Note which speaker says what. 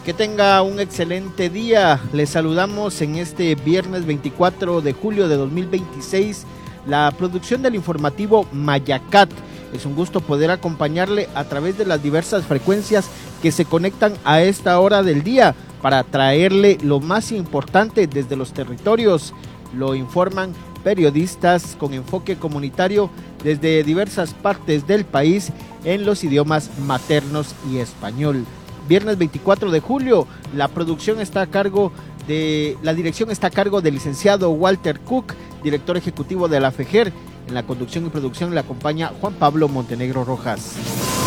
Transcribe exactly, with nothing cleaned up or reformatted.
Speaker 1: Que tenga un excelente día. Les saludamos en este viernes veinticuatro de julio de dos mil veintiséis. La producción del informativo Mayacat. Es un gusto poder acompañarle a través de las diversas frecuencias que se conectan a esta hora del día para traerle lo más importante desde los territorios. Lo informan periodistas con enfoque comunitario desde diversas partes del país en los idiomas maternos y español. Viernes veinticuatro de julio, la producción está a cargo de, la dirección está a cargo del licenciado Walter Cook, director ejecutivo de la FEGER. En la conducción y producción le acompaña Juan Pablo Montenegro Rojas.